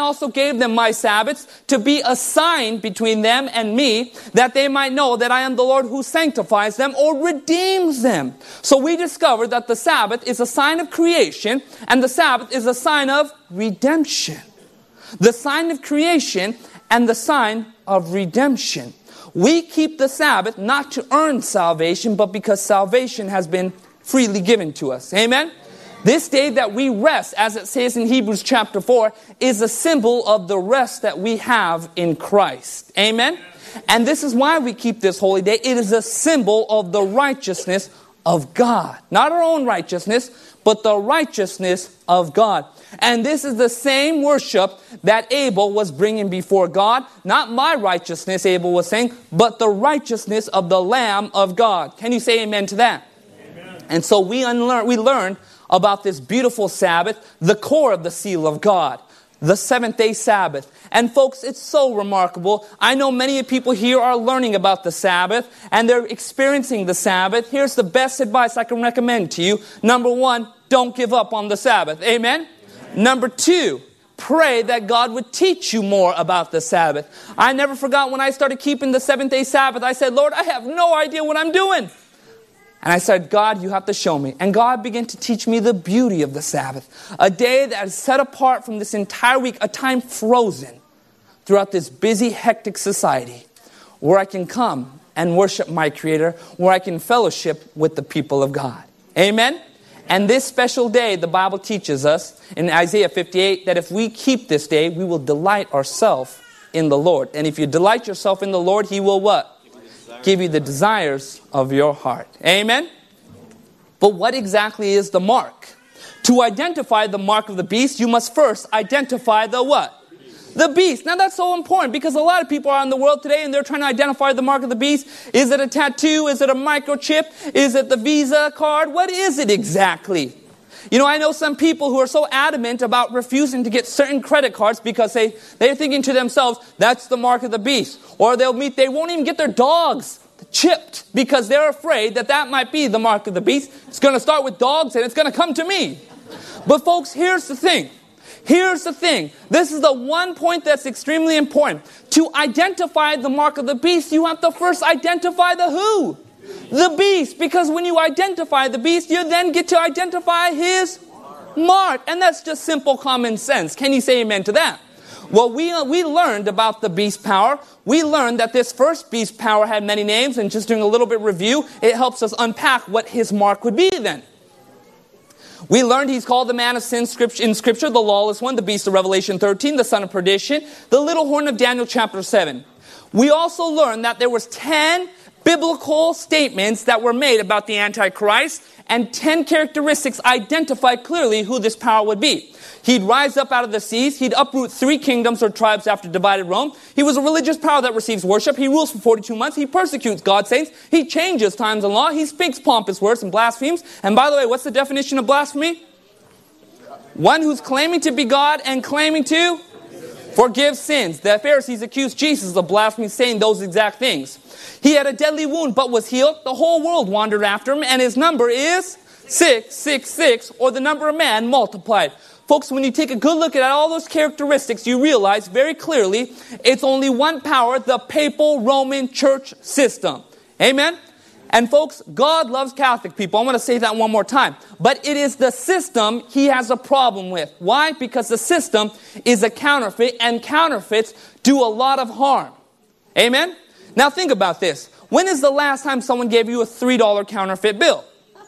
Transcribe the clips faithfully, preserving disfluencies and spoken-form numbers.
also gave them my Sabbaths to be a sign between them and me, that they might know that I am the Lord who sanctifies them or redeems them. So we discovered that the Sabbath is a sign of creation, and the Sabbath is a sign of redemption. The sign of creation and the sign of redemption. We keep the Sabbath not to earn salvation, but because salvation has been freely given to us. Amen? This day that we rest, as it says in Hebrews chapter four, is a symbol of the rest that we have in Christ. Amen? And this is why we keep this holy day. It is a symbol of the righteousness of God. Not our own righteousness, but the righteousness of God. And this is the same worship that Abel was bringing before God. Not my righteousness, Abel was saying, but the righteousness of the Lamb of God. Can you say amen to that? Amen. And so we unlearn, we learned about this beautiful Sabbath, the core of the seal of God, the seventh day Sabbath. And folks, it's so remarkable. I know many people here are learning about the Sabbath and they're experiencing the Sabbath. Here's the best advice I can recommend to you. Number one, don't give up on the Sabbath. Amen? Number two, pray that God would teach you more about the Sabbath. I never forgot when I started keeping the seventh day Sabbath, I said, Lord, I have no idea what I'm doing. And I said, God, you have to show me. And God began to teach me the beauty of the Sabbath. A day that is set apart from this entire week, a time frozen throughout this busy, hectic society, where I can come and worship my Creator, where I can fellowship with the people of God. Amen? And this special day, the Bible teaches us in Isaiah fifty-eight that if we keep this day, we will delight ourselves in the Lord. And if you delight yourself in the Lord, He will what? Give you the desires of your heart. Amen? But what exactly is the mark? To identify the mark of the beast, you must first identify the what? The beast. Now that's so important because a lot of people are in the world today and they're trying to identify the mark of the beast. Is it a tattoo? Is it a microchip? Is it the Visa card? What is it exactly? You know, I know some people who are so adamant about refusing to get certain credit cards because they, they're thinking to themselves, that's the mark of the beast. Or they'll meet, they won't even get their dogs chipped because they're afraid that that might be the mark of the beast. It's going to start with dogs and it's going to come to me. But folks, here's the thing. Here's the thing. This is the one point that's extremely important. To identify the mark of the beast, you have to first identify the who? The beast. Because when you identify the beast, you then get to identify his mark. And that's just simple common sense. Can you say amen to that? Well, we uh, we learned about the beast power. We learned that this first beast power had many names. And just doing a little bit of review, it helps us unpack what his mark would be then. We learned he's called the man of sin in Scripture, the lawless one, the beast of Revelation thirteen, the son of perdition, the little horn of Daniel chapter seven. We also learned that there was ten biblical statements that were made about the Antichrist, and ten characteristics identify clearly who this power would be. He'd rise up out of the seas. He'd uproot three kingdoms or tribes after divided Rome. He was a religious power that receives worship. He rules for forty-two months. He persecutes God's saints. He changes times and law. He speaks pompous words and blasphemes. And by the way, what's the definition of blasphemy? One who's claiming to be God and claiming to forgive sins. The Pharisees accused Jesus of blasphemy, saying those exact things. He had a deadly wound but was healed. The whole world wandered after him, and his number is six six six, or the number of man multiplied. Folks, when you take a good look at all those characteristics, you realize very clearly it's only one power, the papal Roman church system. Amen? And folks, God loves Catholic people. I want to say that one more time. But it is the system he has a problem with. Why? Because the system is a counterfeit, and counterfeits do a lot of harm. Amen? Now think about this. When is the last time someone gave you a three dollar counterfeit bill?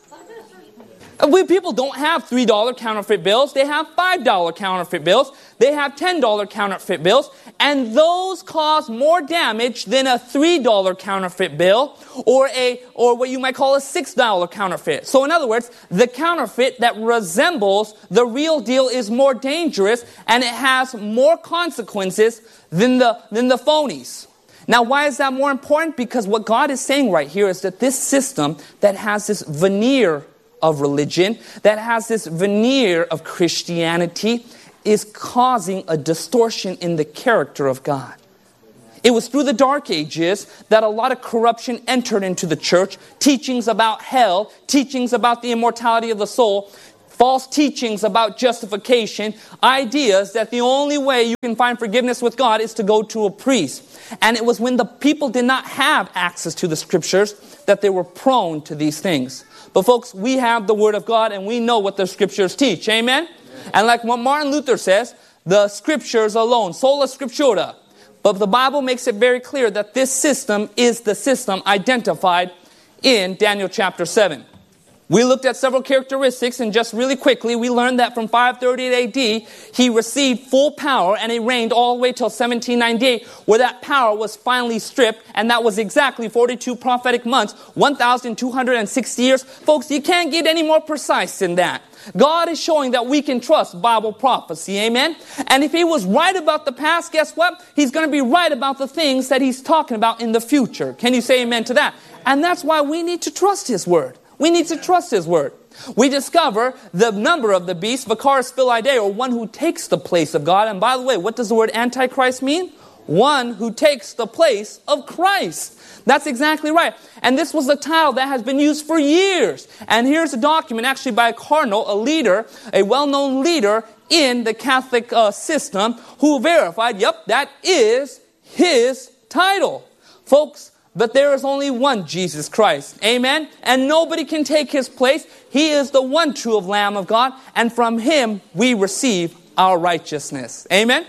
We people don't have three dollar counterfeit bills. They have five dollar counterfeit bills. They have ten dollar counterfeit bills. And those cause more damage than a three dollar counterfeit bill or a or what you might call a six dollar counterfeit. So in other words, the counterfeit that resembles the real deal is more dangerous and it has more consequences than the than the phonies. Now, why is that more important? Because what God is saying right here is that this system that has this veneer of religion, that has this veneer of Christianity, is causing a distortion in the character of God. It was through the Dark Ages that a lot of corruption entered into the church. Teachings about hell, teachings about the immortality of the soul, false teachings about justification, ideas that the only way you can find forgiveness with God is to go to a priest. And it was when the people did not have access to the scriptures that they were prone to these things. But folks, we have the Word of God and we know what the scriptures teach. Amen? Amen. And like what Martin Luther says, the scriptures alone, sola scriptura. But the Bible makes it very clear that this system is the system identified in Daniel chapter seven. We looked at several characteristics, and just really quickly, we learned that from five thirty-eight A D, he received full power, and he reigned all the way till seventeen ninety-eight, where that power was finally stripped, and that was exactly forty-two prophetic months, one thousand two hundred sixty years. Folks, you can't get any more precise than that. God is showing that we can trust Bible prophecy, amen? And if he was right about the past, guess what? He's going to be right about the things that he's talking about in the future. Can you say amen to that? And that's why we need to trust his word. We need to trust his word. We discover the number of the beast, Vicaris Philidei, or one who takes the place of God. And by the way, what does the word Antichrist mean? One who takes the place of Christ. That's exactly right. And this was a title that has been used for years. And here's a document actually by a cardinal, a leader, a well-known leader in the Catholic uh, system, who verified, yep, that is his title. Folks, but there is only one Jesus Christ. Amen? And nobody can take his place. He is the one true of Lamb of God. And from him we receive our righteousness. Amen?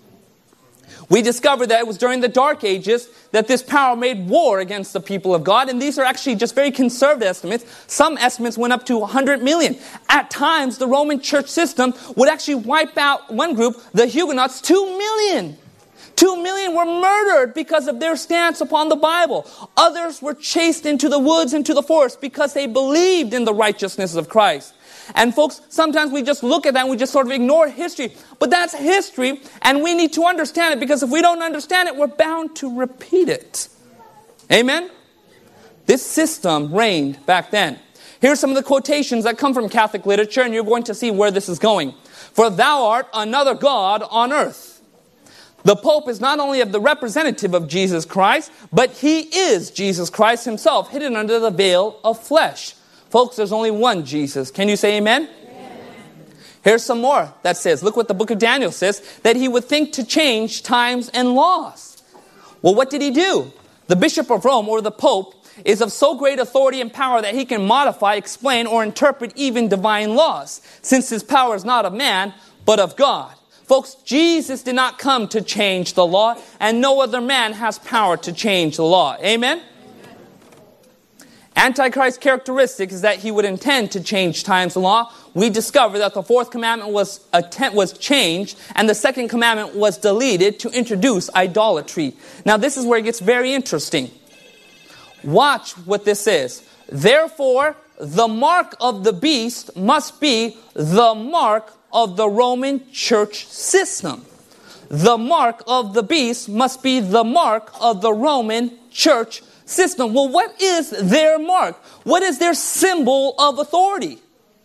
We discovered that it was during the Dark Ages that this power made war against the people of God. And these are actually just very conservative estimates. Some estimates went up to one hundred million. At times, the Roman church system would actually wipe out one group, the Huguenots, two million. Two million were murdered because of their stance upon the Bible. Others were chased into the woods, into the forest, because they believed in the righteousness of Christ. And folks, sometimes we just look at that and we just sort of ignore history. But that's history, and we need to understand it, because if we don't understand it, we're bound to repeat it. Amen? This system reigned back then. Here's some of the quotations that come from Catholic literature, and you're going to see where this is going. For thou art another God on earth. The Pope is not only of the representative of Jesus Christ, but he is Jesus Christ himself, hidden under the veil of flesh. Folks, there's only one Jesus. Can you say amen? Amen. Here's some more that says, look what the book of Daniel says, that he would think to change times and laws. Well, what did he do? The Bishop of Rome, or the Pope, is of so great authority and power that he can modify, explain, or interpret even divine laws, since his power is not of man, but of God. Folks, Jesus did not come to change the law, and no other man has power to change the law. Amen? Amen. Antichrist's characteristic is that he would intend to change times and law. We discover that the fourth commandment was attempt, was changed, and the second commandment was deleted to introduce idolatry. Now this is where it gets very interesting. Watch what this is. Therefore, the mark of the beast must be the mark of the Roman church system. The mark of the beast must be the mark of the Roman church system. Well, what is their mark? What is their symbol of authority?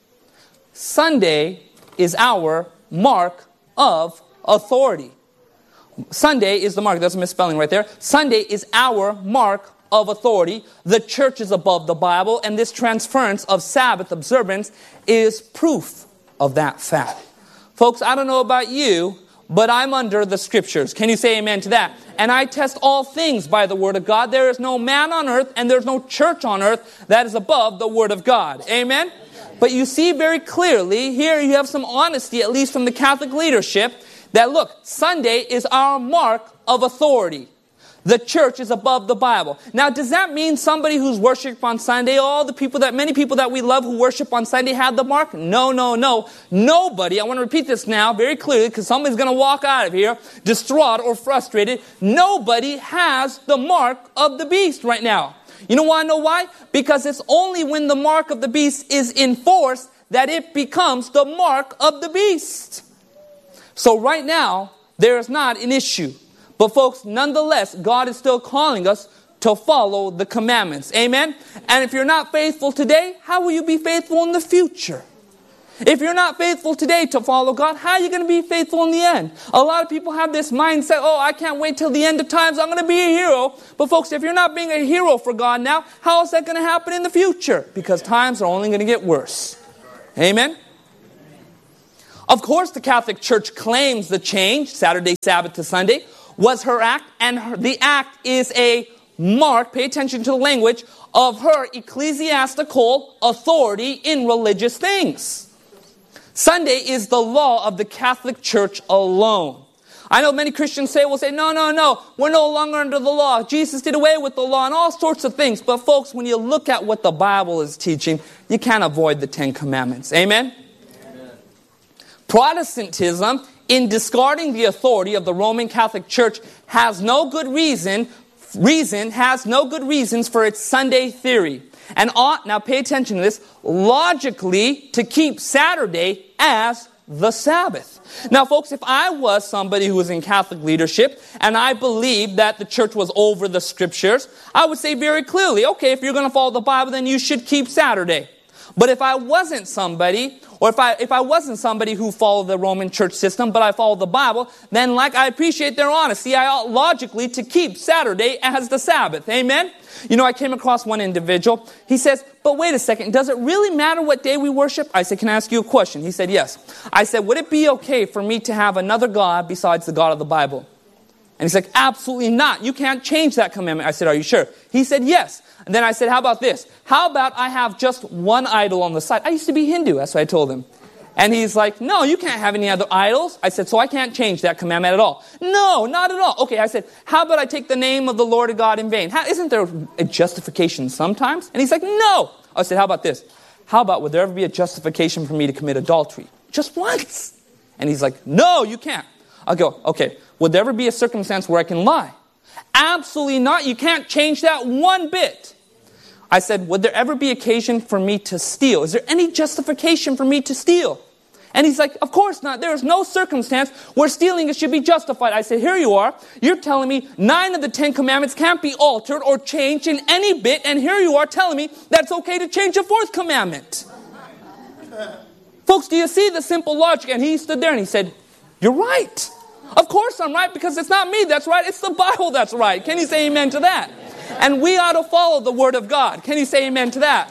Sunday is our mark of authority. Sunday is the mark. That's a misspelling right there. Sunday is our mark of authority. The church is above the Bible, and this transference of Sabbath observance is proof of that fact. Folks, I don't know about you, but I'm under the scriptures. Can you say amen to that? And I test all things by the word of God. There is no man on earth and there's no church on earth that is above the word of God. Amen? But you see very clearly, here you have some honesty, at least from the Catholic leadership, that look, Sunday is our mark of authority. The church is above the Bible. Now, does that mean somebody who's worship on Sunday, all the people that, many people that we love who worship on Sunday have the mark? No, no, no. Nobody, I want to repeat this now very clearly because somebody's going to walk out of here distraught or frustrated. Nobody has the mark of the beast right now. You know why? I know why? Because it's only when the mark of the beast is enforced that it becomes the mark of the beast. So right now, there is not an issue. But folks, nonetheless, God is still calling us to follow the commandments. Amen? And if you're not faithful today, how will you be faithful in the future? If you're not faithful today to follow God, how are you going to be faithful in the end? A lot of people have this mindset, oh, I can't wait till the end of times, I'm going to be a hero. But folks, if you're not being a hero for God now, how is that going to happen in the future? Because times are only going to get worse. Amen? Of course, the Catholic Church claims the change, Saturday Sabbath to Sunday, was her act, and her, the act is a mark, pay attention to the language, of her ecclesiastical authority in religious things. Sunday is the law of the Catholic Church alone. I know many Christians say, will say, no, no, no, we're no longer under the law. Jesus did away with the law and all sorts of things. But folks, when you look at what the Bible is teaching, you can't avoid the Ten Commandments. Amen? Amen. Protestantism, in discarding the authority of the Roman Catholic Church, has no good reason, reason, has no good reasons for its Sunday theory. And ought, now pay attention to this, logically to keep Saturday as the Sabbath. Now, folks, if I was somebody who was in Catholic leadership and I believed that the church was over the scriptures, I would say very clearly, okay, if you're going to follow the Bible, then you should keep Saturday. But if I wasn't somebody, or if I if I wasn't somebody who followed the Roman church system, but I followed the Bible, then like I appreciate their honesty, I ought logically to keep Saturday as the Sabbath. Amen? You know, I came across one individual. He says, but wait a second, does it really matter what day we worship? I said, can I ask you a question? He said, yes. I said, would it be okay for me to have another God besides the God of the Bible? And he's like, absolutely not. You can't change that commandment. I said, are you sure? He said, yes. And then I said, how about this? How about I have just one idol on the side? I used to be Hindu. That's what I told him. And he's like, no, you can't have any other idols. I said, so I can't change that commandment at all. No, not at all. Okay, I said, how about I take the name of the Lord God in vain? How, isn't there a justification sometimes? And he's like, no. I said, how about this? How about, would there ever be a justification for me to commit adultery? Just once. And he's like, no, you can't. I'll go, okay, would there ever be a circumstance where I can lie? Absolutely not. You can't change that one bit. I said, would there ever be occasion for me to steal? Is there any justification for me to steal? And he's like, of course not. There is no circumstance where stealing should be justified. I said, here you are. You're telling me nine of the Ten Commandments can't be altered or changed in any bit. And here you are telling me that's okay to change a fourth commandment. Folks, do you see the simple logic? And he stood there and he said, you're right. Of course I'm right, because it's not me that's right. It's the Bible that's right. Can you say amen to that? And we ought to follow the Word of God. Can you say amen to that?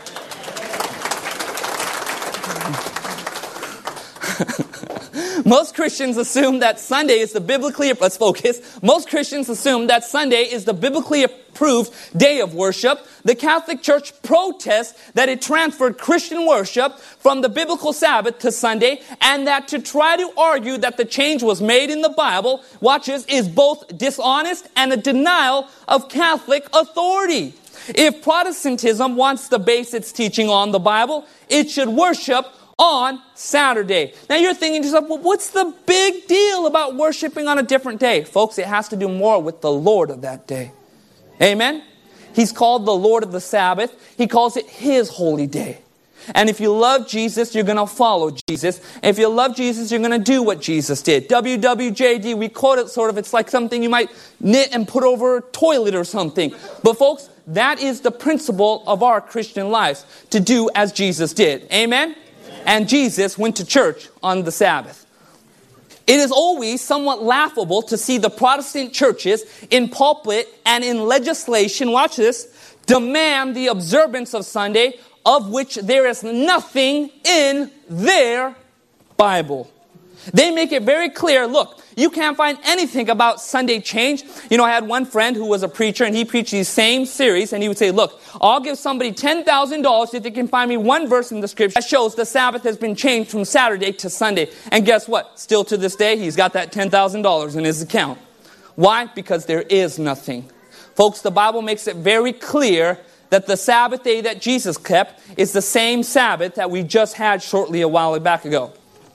Most Christians assume that Sunday is the biblically, let's focus. Most Christians assume that Sunday is the biblically approved day of worship. The Catholic Church protests that it transferred Christian worship from the biblical Sabbath to Sunday, and that to try to argue that the change was made in the Bible, watch this, is both dishonest and a denial of Catholic authority. If Protestantism wants to base its teaching on the Bible, it should worship on Saturday. Now you're thinking to yourself, well, what's the big deal about worshiping on a different day? Folks, it has to do more with the Lord of that day. Amen? He's called the Lord of the Sabbath. He calls it His holy day. And if you love Jesus, you're going to follow Jesus. And if you love Jesus, you're going to do what Jesus did. W W J D, we quote it sort of, it's like something you might knit and put over a toilet or something. But folks, that is the principle of our Christian lives, to do as Jesus did. Amen? And Jesus went to church on the Sabbath. It is always somewhat laughable to see the Protestant churches in pulpit and in legislation, watch this, demand the observance of Sunday, of which there is nothing in their Bible. They make it very clear, look, you can't find anything about Sunday change. You know, I had one friend who was a preacher, and he preached these same series, and he would say, look, I'll give somebody ten thousand dollars if they can find me one verse in the scripture that shows the Sabbath has been changed from Saturday to Sunday. And guess what? Still to this day, he's got that ten thousand dollars in his account. Why? Because there is nothing. Folks, the Bible makes it very clear that the Sabbath day that Jesus kept is the same Sabbath that we just had shortly a while back ago.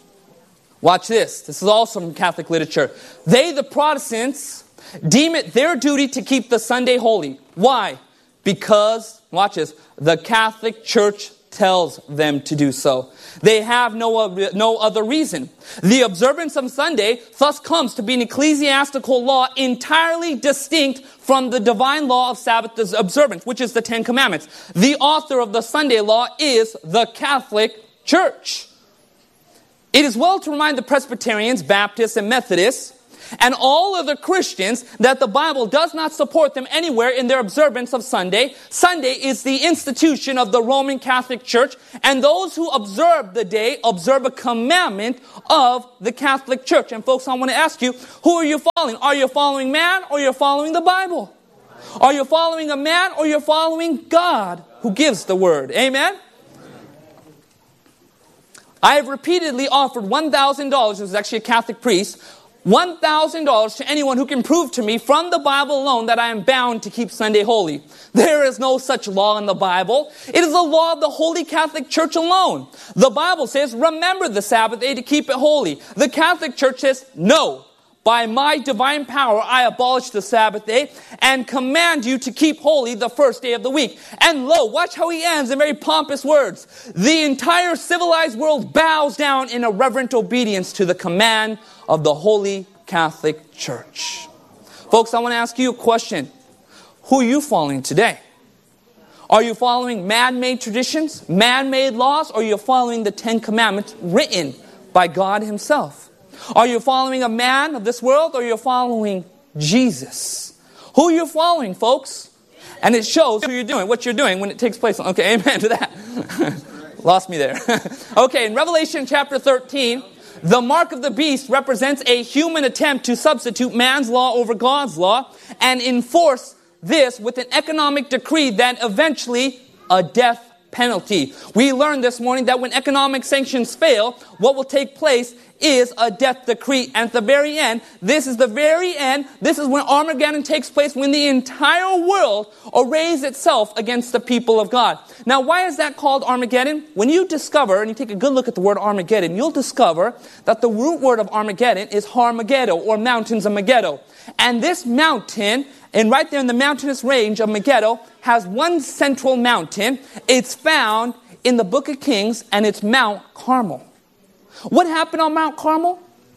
Watch this. This is also from Catholic literature. They, the Protestants, deem it their duty to keep the Sunday holy. Why? Because, watch this, the Catholic Church tells them to do so. They have no, no other reason. The observance of Sunday thus comes to be an ecclesiastical law entirely distinct from the divine law of Sabbath observance, which is the Ten Commandments. The author of the Sunday law is the Catholic Church. It is well to remind the Presbyterians, Baptists, and Methodists and all other Christians that the Bible does not support them anywhere in their observance of Sunday. Sunday is the institution of the Roman Catholic Church, and those who observe the day observe a commandment of the Catholic Church. And folks, I want to ask you, who are you following? Are you following man or you're following the Bible? Are you following a man or you're following God who gives the word? Amen? I have repeatedly offered one thousand dollars, this is actually a Catholic priest, one thousand dollars to anyone who can prove to me from the Bible alone that I am bound to keep Sunday holy. There is no such law in the Bible. It is the law of the Holy Catholic Church alone. The Bible says, remember the Sabbath day to keep it holy. The Catholic Church says, no. By my divine power, I abolish the Sabbath day and command you to keep holy the first day of the week. And lo, watch how he ends in very pompous words. The entire civilized world bows down in a reverent obedience to the command of the Holy Catholic Church. Folks, I want to ask you a question. Who are you following today? Are you following man-made traditions, man-made laws, or are you following the Ten Commandments written by God Himself? Are you following a man of this world or are you following Jesus? Who are you following, folks? And it shows who you're doing, what you're doing when it takes place. Okay, amen to that. Lost me there. Okay, in Revelation chapter thirteen, the mark of the beast represents a human attempt to substitute man's law over God's law and enforce this with an economic decree that eventually a death penalty. We learned this morning that when economic sanctions fail, what will take place is a death decree. And at the very end, this is the very end, this is when Armageddon takes place, when the entire world arrays itself against the people of God. Now, why is that called Armageddon? When you discover, and you take a good look at the word Armageddon, you'll discover that the root word of Armageddon is Har-Megiddo, or mountains of Megiddo. And this mountain, and right there in the mountainous range of Megiddo, has one central mountain. It's found in the book of Kings, and it's Mount Carmel. What happened on Mount Carmel?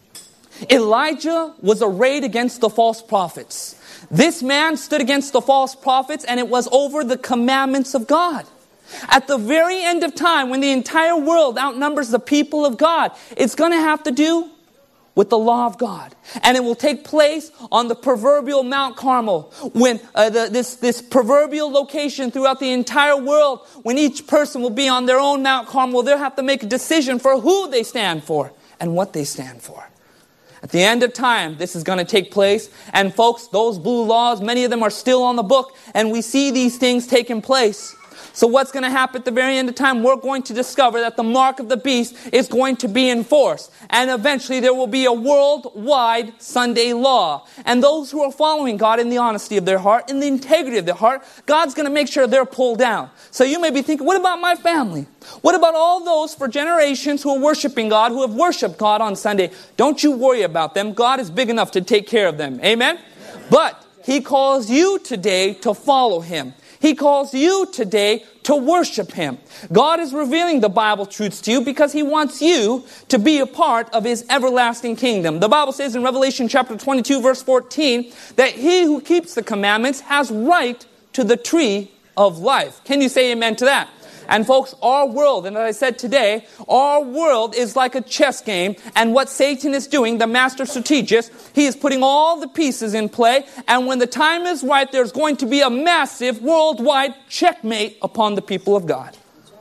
Elijah was arrayed against the false prophets. This man stood against the false prophets, and it was over the commandments of God. At the very end of time, when the entire world outnumbers the people of God, it's going to have to do with the law of God. And it will take place on the proverbial Mount Carmel, when uh, the, this, this proverbial location throughout the entire world, when each person will be on their own Mount Carmel, they'll have to make a decision for who they stand for and what they stand for. At the end of time, this is going to take place. And folks, those blue laws, many of them are still on the book, and we see these things taking place. So what's going to happen at the very end of time? We're going to discover that the mark of the beast is going to be enforced. And eventually there will be a worldwide Sunday law. And those who are following God in the honesty of their heart, in the integrity of their heart, God's going to make sure they're pulled down. So you may be thinking, what about my family? What about all those for generations who are worshiping God, who have worshiped God on Sunday? Don't you worry about them. God is big enough to take care of them. Amen? But He calls you today to follow Him. He calls you today to worship Him. God is revealing the Bible truths to you because He wants you to be a part of His everlasting kingdom. The Bible says in Revelation chapter twenty-two verse fourteen that he who keeps the commandments has right to the tree of life. Can you say amen to that? And folks, our world, and as I said today, our world is like a chess game. And what Satan is doing, the master strategist, he is putting all the pieces in play. And when the time is right, there's going to be a massive worldwide checkmate upon the people of God.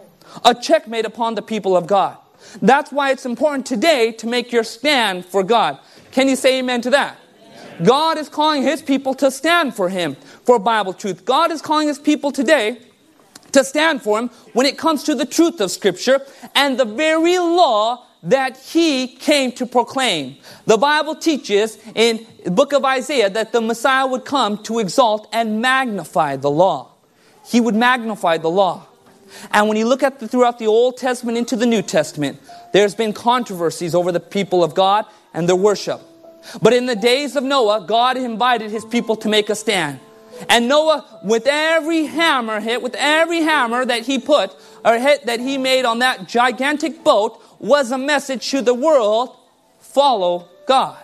A checkmate upon the people of God. That's why it's important today to make your stand for God. Can you say amen to that? God is calling His people to stand for Him, for Bible truth. God is calling His people today to stand for Him when it comes to the truth of Scripture and the very law that He came to proclaim. The Bible teaches in the book of Isaiah that the Messiah would come to exalt and magnify the law. He would magnify the law. And when you look at the, throughout the Old Testament into the New Testament, there's been controversies over the people of God and their worship. But in the days of Noah, God invited His people to make a stand. And Noah, with every hammer hit, with every hammer that he put, or hit that he made on that gigantic boat, was a message to the world, follow God.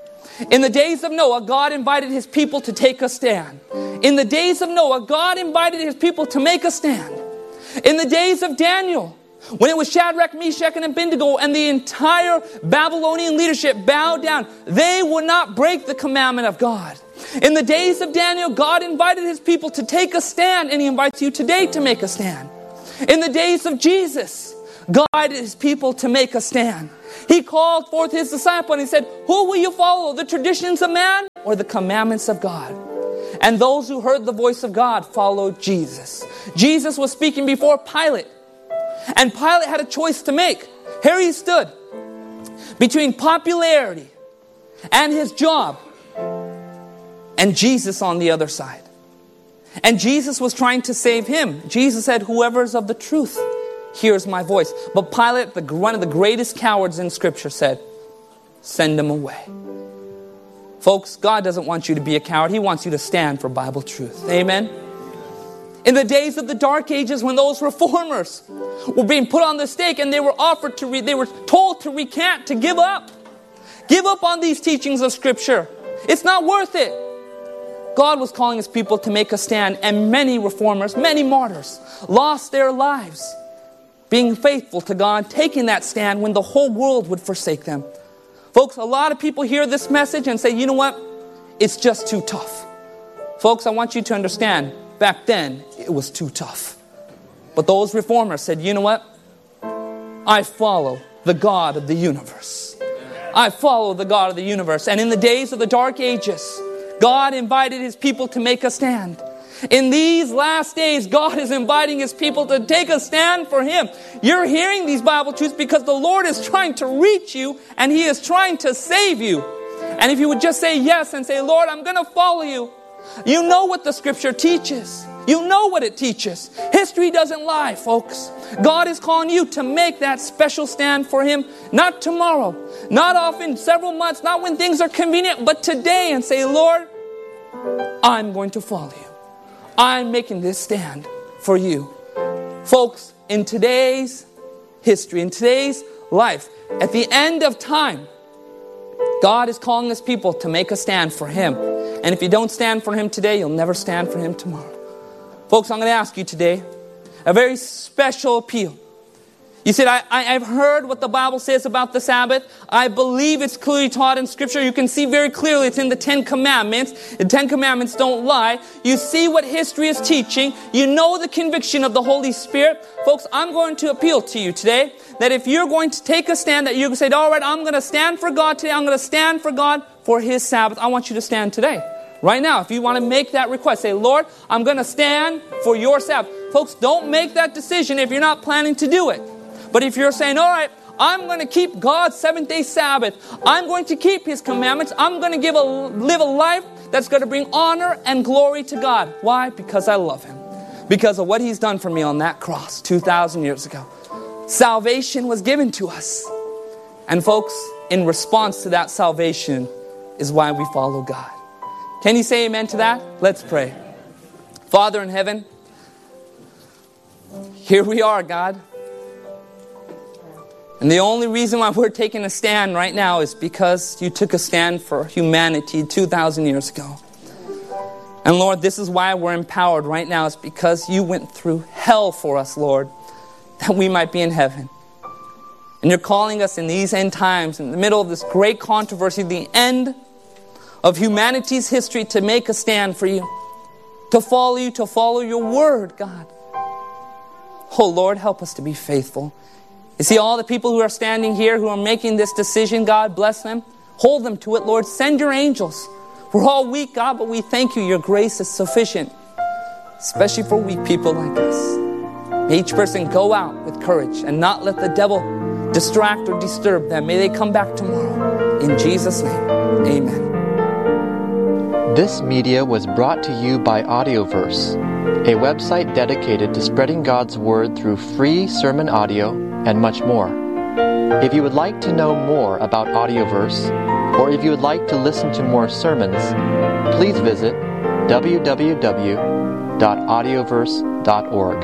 In the days of Noah, God invited His people to take a stand. In the days of Noah, God invited His people to make a stand. In the days of Daniel, When it was Shadrach, Meshach, and Abednego and the entire Babylonian leadership bowed down, they would not break the commandment of God. In the days of Daniel, God invited His people to take a stand, and He invites you today to make a stand. In the days of Jesus, God invited His people to make a stand. He called forth His disciple and He said, who will you follow, the traditions of man or the commandments of God? And those who heard the voice of God followed Jesus. Jesus was speaking before Pilate. And Pilate had a choice to make. Here he stood between popularity and his job, and Jesus on the other side. And Jesus was trying to save him. Jesus said, whoever is of the truth hears my voice. But Pilate, the, one of the greatest cowards in Scripture, said, send him away. Folks, God doesn't want you to be a coward. He wants you to stand for Bible truth. Amen? In the days of the Dark Ages, when those reformers were being put on the stake and they were offered to, re- they were told to recant, to give up. Give up on these teachings of Scripture. It's not worth it. God was calling His people to make a stand, and many reformers, many martyrs, lost their lives being faithful to God, taking that stand when the whole world would forsake them. Folks, a lot of people hear this message and say, you know what? It's just too tough. Folks, I want you to understand, back then, it was too tough. But those reformers said, you know what? I follow the God of the universe. I follow the God of the universe. And in the days of the Dark Ages, God invited His people to make a stand. In these last days, God is inviting His people to take a stand for Him. You're hearing these Bible truths because the Lord is trying to reach you and He is trying to save you. And if you would just say yes and say, Lord, I'm going to follow you. You know what the Scripture teaches. You know what it teaches. History doesn't lie, folks. God is calling you to make that special stand for Him. Not tomorrow, not often, several months, not when things are convenient, but today, and say, Lord, I'm going to follow you. I'm making this stand for you. Folks, in today's history, in today's life, at the end of time, God is calling His people to make a stand for Him. And if you don't stand for Him today, you'll never stand for Him tomorrow. Folks, I'm going to ask you today a very special appeal. You said, I, I, I've heard what the Bible says about the Sabbath. I believe it's clearly taught in Scripture. You can see very clearly it's in the Ten Commandments. The Ten Commandments don't lie. You see what history is teaching. You know the conviction of the Holy Spirit. Folks, I'm going to appeal to you today that if you're going to take a stand, that you say, all right, I'm going to stand for God today. I'm going to stand for God for His Sabbath. I want you to stand today. Right now, if you want to make that request, say, Lord, I'm going to stand for your Sabbath. Folks, don't make that decision if you're not planning to do it. But if you're saying, all right, I'm going to keep God's seventh-day Sabbath. I'm going to keep His commandments. I'm going to give a, live a life that's going to bring honor and glory to God. Why? Because I love Him. Because of what He's done for me on that cross two thousand years ago. Salvation was given to us. And folks, in response to that salvation is why we follow God. Can you say amen to that? Let's pray. Father in heaven, here we are, God. And the only reason why we're taking a stand right now is because you took a stand for humanity two thousand years ago. And Lord, this is why we're empowered right now. It's because you went through hell for us, Lord, that we might be in heaven. And you're calling us in these end times, in the middle of this great controversy, the end of humanity's history, to make a stand for you, to follow you, to follow your word, God. Oh Lord, help us to be faithful. You see all the people who are standing here, who are making this decision, God, bless them. Hold them to it, Lord. Send your angels. We're all weak, God, but we thank you. Your grace is sufficient, especially for weak people like us. May each person go out with courage and not let the devil distract or disturb them. May they come back tomorrow. In Jesus' name, amen. This media was brought to you by Audioverse, a website dedicated to spreading God's Word through free sermon audio and much more. If you would like to know more about Audioverse, or if you would like to listen to more sermons, please visit w w w dot audioverse dot org.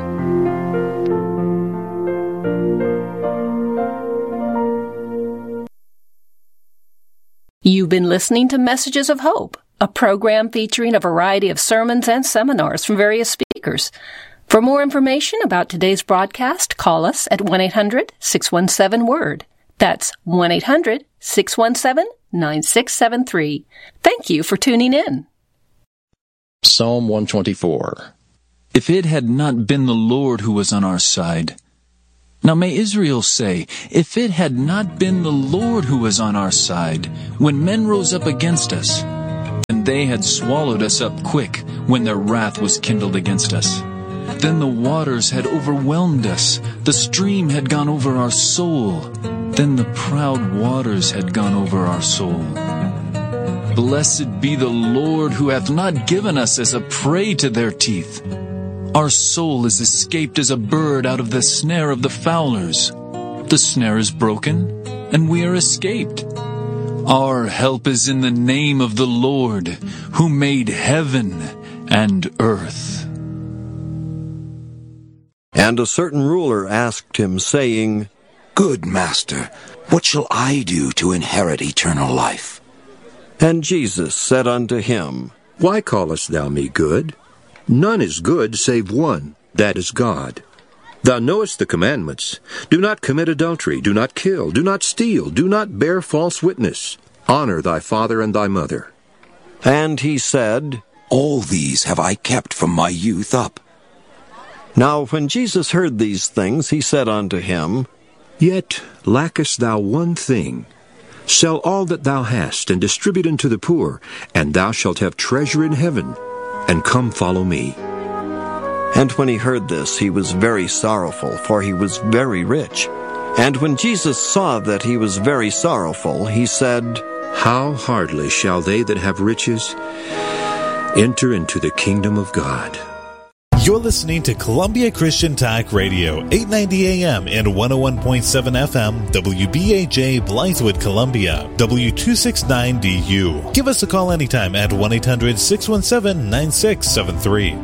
You've been listening to Messages of Hope, a program featuring a variety of sermons and seminars from various speakers. For more information about today's broadcast, call us at one eight hundred six one seven word. That's one eight hundred six one seven nine six seven three. Thank you for tuning in. Psalm one twenty-four. If it had not been the Lord who was on our side. Now may Israel say, if it had not been the Lord who was on our side, when men rose up against us, and they had swallowed us up quick, when their wrath was kindled against us. Then the waters had overwhelmed us, the stream had gone over our soul, then the proud waters had gone over our soul. Blessed be the Lord who hath not given us as a prey to their teeth. Our soul is escaped as a bird out of the snare of the fowlers. The snare is broken, and we are escaped. Our help is in the name of the Lord, who made heaven and earth. And a certain ruler asked him, saying, Good master, what shall I do to inherit eternal life? And Jesus said unto him, Why callest thou me good? None is good save one, that is God. Thou knowest the commandments. Do not commit adultery, do not kill, do not steal, do not bear false witness. Honor thy father and thy mother. And he said, All these have I kept from my youth up. Now when Jesus heard these things, he said unto him, Yet lackest thou one thing. Sell all that thou hast, and distribute unto the poor, and thou shalt have treasure in heaven. And come follow me. And when he heard this, he was very sorrowful, for he was very rich. And when Jesus saw that he was very sorrowful, he said, How hardly shall they that have riches enter into the kingdom of God. You're listening to Columbia Christian Talk Radio, eight ninety A M and one oh one point seven F M, W B A J Blythewood, Columbia, W two sixty-nine D U. Give us a call anytime at one eight hundred six one seven nine six seven three.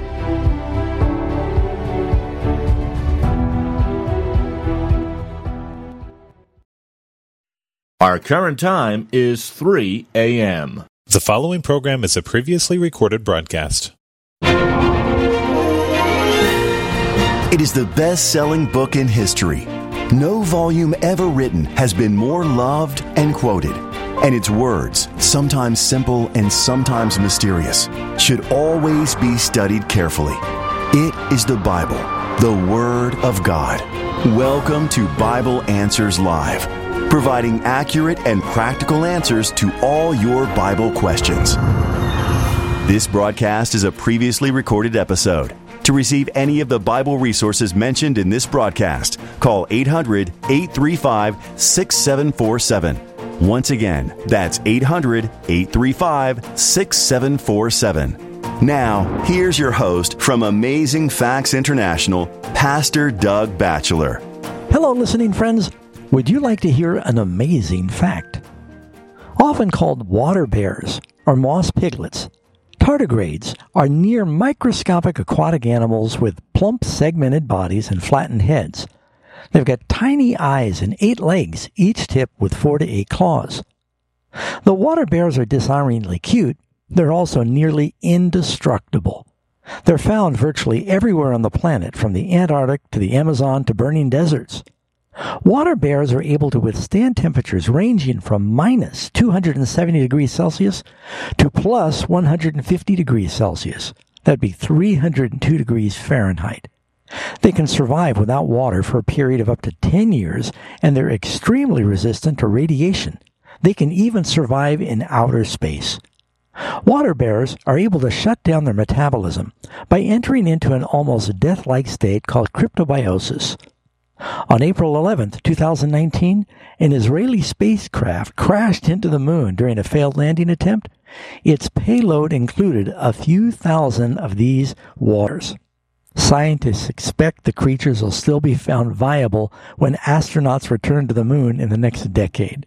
Our current time is three A M The following program is a previously recorded broadcast. It is the best-selling book in history. No volume ever written has been more loved and quoted. And its words, sometimes simple and sometimes mysterious, should always be studied carefully. It is the Bible, the Word of God. Welcome to Bible Answers Live, providing accurate and practical answers to all your Bible questions. This broadcast is a previously recorded episode. To receive any of the Bible resources mentioned in this broadcast, call eight hundred eight three five six seven four seven. Once again, that's eight hundred eight three five six seven four seven. Now, here's your host from Amazing Facts International, Pastor Doug Batchelor. Hello, listening friends. Would you like to hear an amazing fact? Often called water bears or moss piglets, tardigrades are near microscopic aquatic animals with plump segmented bodies and flattened heads. They've got tiny eyes and eight legs, each tipped with four to eight claws. Though water bears are disarmingly cute, they're also nearly indestructible. They're found virtually everywhere on the planet, from the Antarctic to the Amazon to burning deserts. Water bears are able to withstand temperatures ranging from minus two hundred seventy degrees Celsius to plus one hundred fifty degrees Celsius. That'd be three hundred two degrees Fahrenheit. They can survive without water for a period of up to ten years, and they're extremely resistant to radiation. They can even survive in outer space. Water bears are able to shut down their metabolism by entering into an almost death-like state called cryptobiosis. On April eleventh, twenty nineteen, an Israeli spacecraft crashed into the moon during a failed landing attempt. Its payload included a few thousand of these waters. Scientists expect the creatures will still be found viable when astronauts return to the moon in the next decade.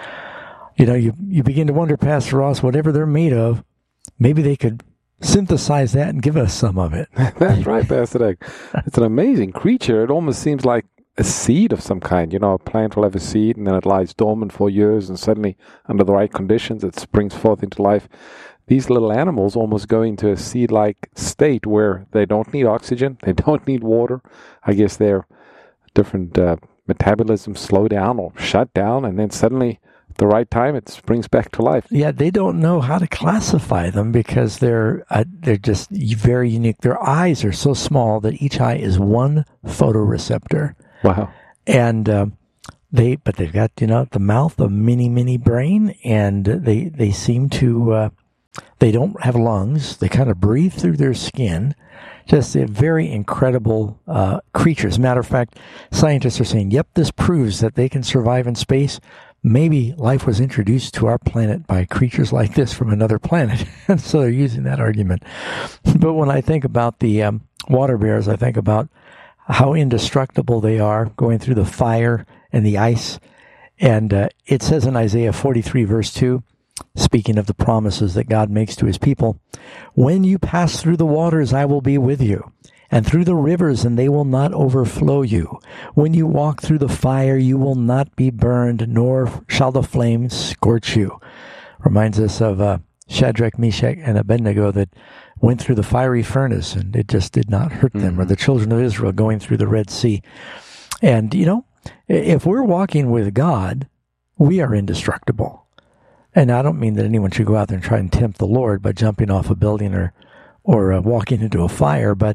You know, you, you begin to wonder, Pastor Ross, whatever they're made of, maybe they could synthesize that and give us some of it. That's right, Pastor Doug. It's an amazing creature. It almost seems like a seed of some kind. You know, a plant will have a seed and then it lies dormant for years and suddenly, under the right conditions, it springs forth into life. these little animals almost go into a seed-like state where they don't need oxygen, they don't need water. I guess their different uh, metabolism slow down or shut down, and then suddenly, at the right time, it springs back to life. Yeah, they don't know how to classify them because they're uh, they're just very unique. Their eyes are so small that each eye is one photoreceptor. Wow. And uh, they, but they've got, you know, the mouth, a mini, mini brain, and they they seem to. Uh, They don't have lungs. They kind of breathe through their skin. Just a very incredible uh, creatures. Matter of fact, scientists are saying, yep, this proves that they can survive in space. Maybe life was introduced to our planet by creatures like this from another planet. And so they're using that argument. But when I think about the um, water bears, I think about how indestructible they are, going through the fire and the ice. And uh, it says in Isaiah forty-three, verse two, speaking of the promises that God makes to his people, when you pass through the waters, I will be with you, and through the rivers, and they will not overflow you. When you walk through the fire, you will not be burned, nor shall the flames scorch you. Reminds us of uh, Shadrach, Meshach, and Abednego that went through the fiery furnace, and it just did not hurt them, mm-hmm. or the children of Israel going through the Red Sea. And, you know, if we're walking with God, we are indestructible. And I don't mean that anyone should go out there and try and tempt the Lord by jumping off a building or or uh, walking into a fire, but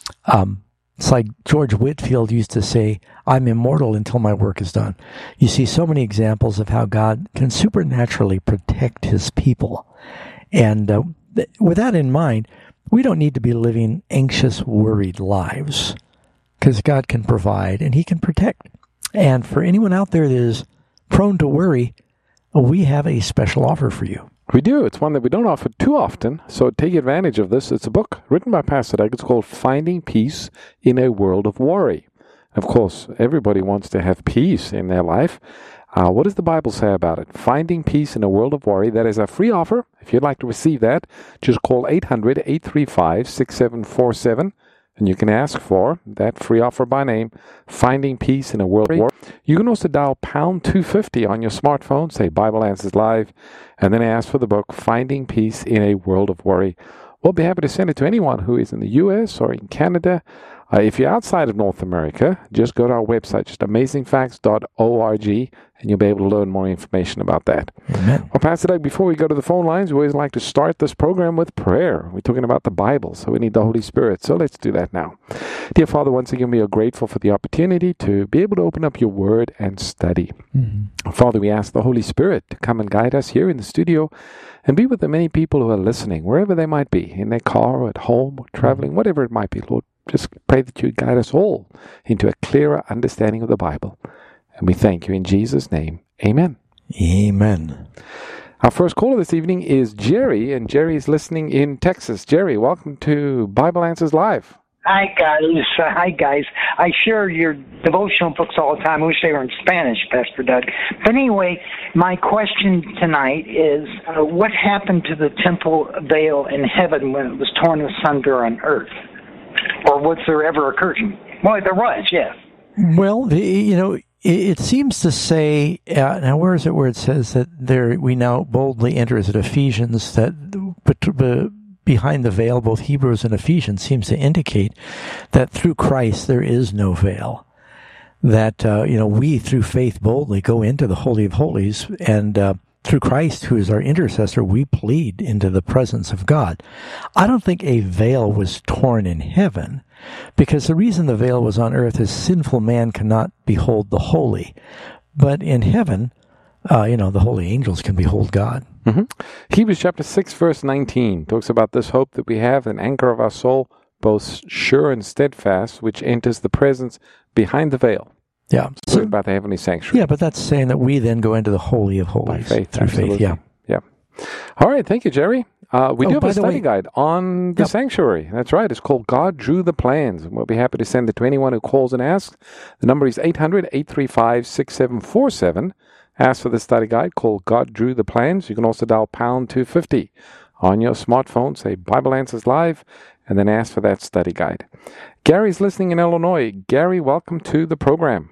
um, it's like George Whitefield used to say, I'm immortal until my work is done. You see so many examples of how God can supernaturally protect his people. And uh, th- with that in mind, we don't need to be living anxious, worried lives, because God can provide and he can protect. And for anyone out there that is prone to worry, we have a special offer for you. We do. It's one that we don't offer too often, so take advantage of this. It's a book written by Pastor Doug. It's called Finding Peace in a World of Worry. Of course, everybody wants to have peace in their life. Uh, what does the Bible say about it? Finding Peace in a World of Worry. That is a free offer. If you'd like to receive that, just call eight hundred, eight three five, six seven four seven. And you can ask for that free offer by name, Finding Peace in a World of War. You can also dial pound two fifty on your smartphone, say Bible Answers Live, and then ask for the book, Finding Peace in a World of Worry. We'll be happy to send it to anyone who is in the U S or in Canada. Uh, if you're outside of North America, just go to our website, just amazing facts dot org, and you'll be able to learn more information about that. Amen. Well, Pastor Doug, before we go to the phone lines, we always like to start this program with prayer. We're talking about the Bible, so we need the Holy Spirit. So let's do that now. Dear Father, once again, we are grateful for the opportunity to be able to open up your word and study. Mm-hmm. Father, we ask the Holy Spirit to come and guide us here in the studio and be with the many people who are listening, wherever they might be, in their car or at home or traveling, whatever it might be, Lord. Just pray that you guide us all into a clearer understanding of the Bible. And we thank you in Jesus' name. Amen. Amen. Our first caller this evening is Jerry, and Jerry is listening in Texas. Jerry, welcome to Bible Answers Live. Hi, guys. Uh, hi, guys. I share your devotional books all the time. I wish they were in Spanish, Pastor Doug. But anyway, my question tonight is, uh, what happened to the temple veil in heaven when it was torn asunder on earth? Or was there ever a curtain? Well, there was, yes. Well, the, you know, it, it seems to say, uh, now where is it where it says that there we now boldly enter? Is it Ephesians that but, behind the veil, both Hebrews and Ephesians seems to indicate that through Christ there is no veil. That, uh, you know, we through faith boldly go into the Holy of Holies, and uh, through Christ, who is our intercessor, we plead into the presence of God. I don't think a veil was torn in heaven, because the reason the veil was on earth is sinful man cannot behold the holy. But in heaven, uh, you know, the holy angels can behold God. Mm-hmm. Hebrews chapter six, verse nineteen talks about this hope that we have, an anchor of our soul, both sure and steadfast, which enters the presence behind the veil. Yeah. So, so about the heavenly sanctuary. Yeah, but that's saying that we then go into the Holy of Holies. By faith, through absolutely. faith, yeah. Yeah. All right, thank you, Jerry. Uh, we oh, do have a study way, guide on the yep. sanctuary. That's right. It's called God Drew the Plans. We'll be happy to send it to anyone who calls and asks. The number is eight hundred, eight three five, six seven four seven. Ask for the study guide called God Drew the Plans. You can also dial pound two fifty on your smartphone. Say Bible Answers Live, and then ask for that study guide. Gary's listening in Illinois. Gary, welcome to the program.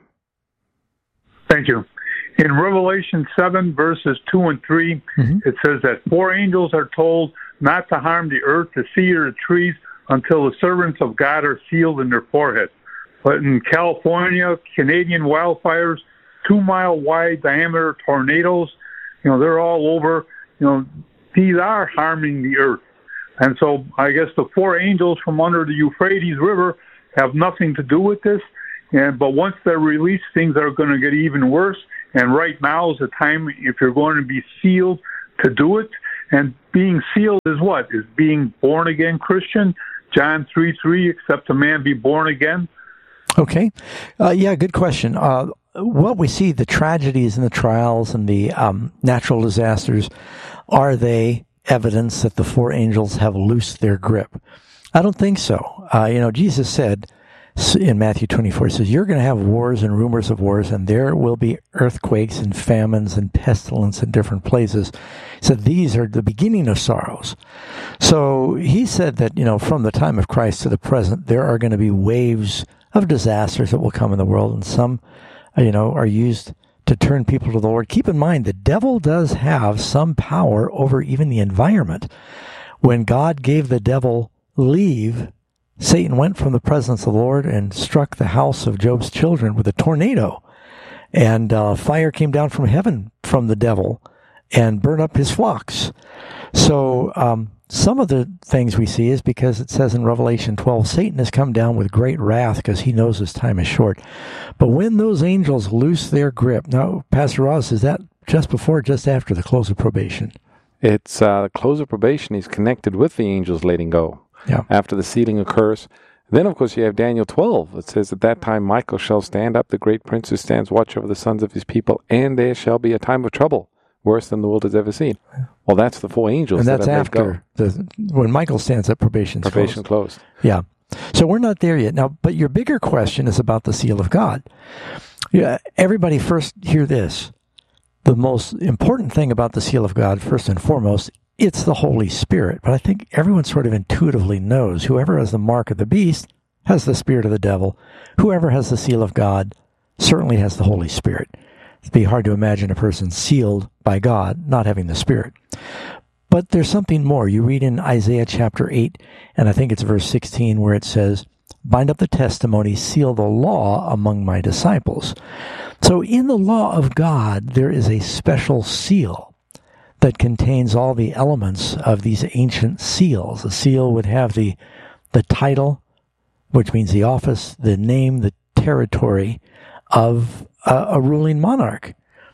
Thank you. In Revelation seven, verses two and three, mm-hmm. it says that four angels are told not to harm the earth, the sea, or the trees until the servants of God are sealed in their forehead. But in California, Canadian wildfires, two-mile-wide diameter tornadoes, you know, they're all over. You know, these are harming the earth. And so I guess the four angels from under the Euphrates River have nothing to do with this. And but once they're released, things are going to get even worse. And right now is the time, if you're going to be sealed, to do it. And being sealed is what? Is being born again Christian. John three three, except a man be born again. Okay. Uh, yeah, good question. Uh, what we see, the tragedies and the trials and the um, natural disasters, are they evidence that the four angels have loosed their grip? I don't think so. Uh, you know, Jesus said in Matthew twenty-four, he says, you're going to have wars and rumors of wars, and there will be earthquakes and famines and pestilence in different places. He said, these are the beginning of sorrows. So he said that, you know, from the time of Christ to the present, there are going to be waves of disasters that will come in the world, and some, you know, are used to turn people to the Lord. Keep in mind, the devil does have some power over even the environment. When God gave the devil leave, Satan went from the presence of the Lord and struck the house of Job's children with a tornado. And uh, fire came down from heaven from the devil and burned up his flocks. So um, some of the things we see is because it says in Revelation twelve, Satan has come down with great wrath because he knows his time is short. But when those angels loose their grip, now, Pastor Ross, is that just before or just after the close of probation? It's uh, the close of probation is connected with the angels letting go. Yeah. After the sealing occurs. Then, of course, you have Daniel twelve. It says, at that time Michael shall stand up, the great prince who stands watch over the sons of his people, and there shall be a time of trouble, worse than the world has ever seen. Well, that's the four angels. And that's that after, the, when Michael stands up, probation's probation closed. closed. Yeah. So we're not there yet. Now, but your bigger question is about the seal of God. Yeah, everybody first hear this. The most important thing about the seal of God, first and foremost, it's the Holy Spirit. But I think everyone sort of intuitively knows whoever has the mark of the beast has the spirit of the devil. Whoever has the seal of God certainly has the Holy Spirit. It'd be hard to imagine a person sealed by God not having the Spirit. But there's something more. You read in Isaiah chapter eight, and I think it's verse sixteen, where it says, bind up the testimony, seal the law among my disciples. So in the law of God, there is a special seal that contains all the elements of these ancient seals. A seal would have the the title, which means the office, the name, the territory of a, a ruling monarch.